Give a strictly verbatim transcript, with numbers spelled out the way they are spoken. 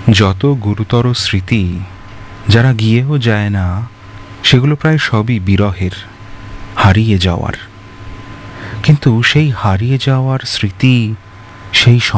যত গুরুতর স্মৃতি যারা গিয়েও যায় না, সেগুলো প্রায় সবই বিরহের, হারিয়ে যাওয়ার। কিন্তু সেই হারিয়ে যাওয়ার স্মৃতি, সেই